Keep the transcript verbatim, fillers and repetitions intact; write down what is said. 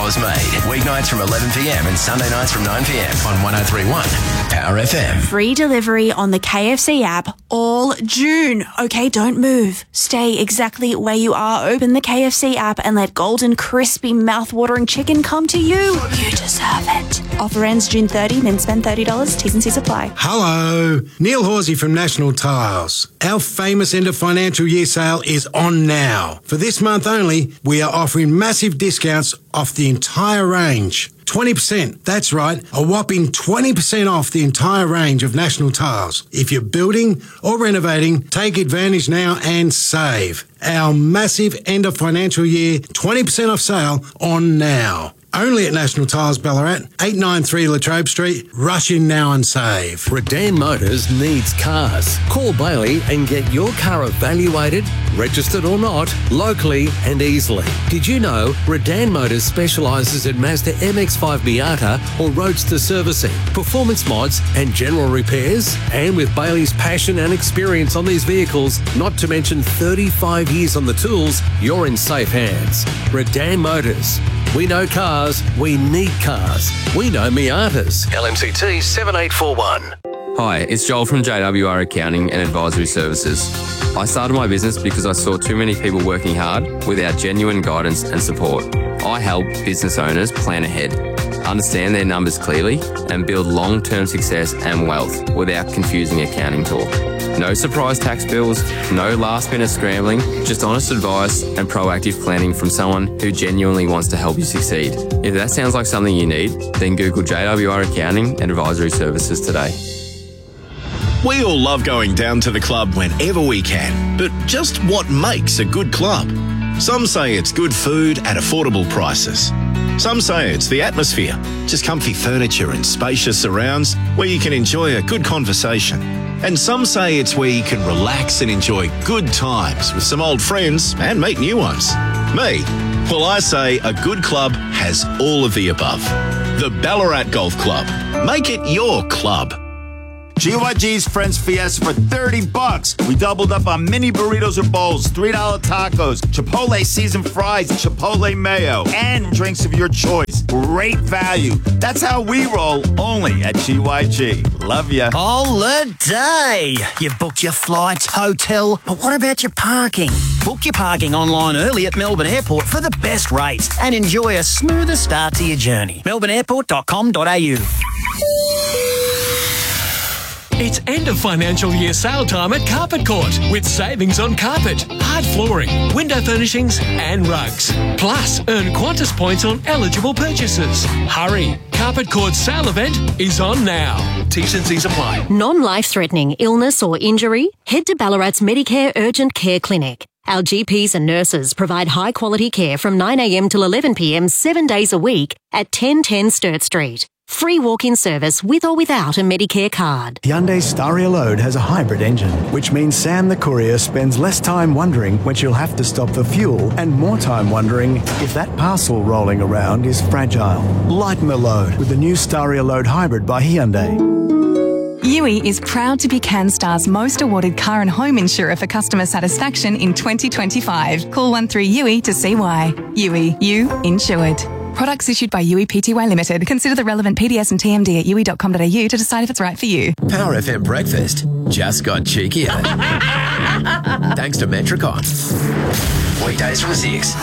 Yours Made. Weeknights from eleven p.m. and Sunday nights from nine p.m. on one oh three point one Power F M. Free delivery on the K F C app all June. Okay, don't move. Stay exactly where you are. Open the K F C app and let golden, crispy, mouth-watering chicken come to you. You deserve it. Offer ends June thirtieth, then spend thirty dollars. T's and C's apply. Hello, Neil Horsey from National Tiles. Our famous end of financial year sale is on now. For this month only, we are offering massive discounts off the entire range. twenty percent, that's right, a whopping twenty percent off the entire range of National Tiles. If you're building or renovating, take advantage now and save. Our massive end of financial year twenty percent off sale on now. Only at National Tiles Ballarat, eight ninety-three Latrobe Street. Rush in now and save. Redan Motors needs cars. Call Bailey and get your car evaluated, registered or not, locally and easily. Did you know Redan Motors specialises in Mazda M X five Miata or Roadster servicing, performance mods and general repairs? And with Bailey's passion and experience on these vehicles, not to mention thirty-five years on the tools, you're in safe hands. Redan Motors. We know cars, we need cars. We know Miatas. L M C T seven eight four one. Hi, it's Joel from J W R Accounting and Advisory Services. I started my business because I saw too many people working hard without genuine guidance and support. I help business owners plan ahead, understand their numbers clearly, and build long-term success and wealth without confusing accounting talk. No surprise tax bills, no last-minute scrambling, just honest advice and proactive planning from someone who genuinely wants to help you succeed. If that sounds like something you need, then Google J W R Accounting and Advisory Services today. We all love going down to the club whenever we can, but just what makes a good club? Some say it's good food at affordable prices. Some say it's the atmosphere, just comfy furniture and spacious surrounds where you can enjoy a good conversation. And some say it's where you can relax and enjoy good times with some old friends and meet new ones. Me? Well, I say a good club has all of the above. The Ballarat Golf Club. Make it your club. G Y G's Friends Fiesta for thirty bucks. We doubled up on mini burritos or bowls, three dollar tacos, Chipotle seasoned fries, Chipotle mayo, and drinks of your choice. Great value. That's how we roll, only at G Y G. Love ya. Holiday. You've booked your flights, hotel, but what about your parking? Book your parking online early at Melbourne Airport for the best rates and enjoy a smoother start to your journey. melbourne airport dot com dot a u. It's end of financial year sale time at Carpet Court with savings on carpet, hard flooring, window furnishings and rugs. Plus, earn Qantas points on eligible purchases. Hurry, Carpet Court's sale event is on now. T's and C's apply. Non-life-threatening illness or injury? Head to Ballarat's Medicare Urgent Care Clinic. Our G Ps and nurses provide high-quality care from nine a m till eleven p m seven days a week at ten ten Sturt Street. Free walk-in service with or without a Medicare card. Hyundai Staria Load has a hybrid engine, which means Sam the courier spends less time wondering when she'll have to stop for fuel and more time wondering if that parcel rolling around is fragile. Lighten the load with the new Staria Load Hybrid by Hyundai. Yui is proud to be CanStar's most awarded car and home insurer for customer satisfaction in twenty twenty-five. Call one three U I to see why. Yui, you insured. Products issued by Yui Pty Limited. Consider the relevant P D S and T M D at yui dot com dot a u to decide if it's right for you. Power F M breakfast just got cheekier. Thanks to Metricon. Weekdays from six.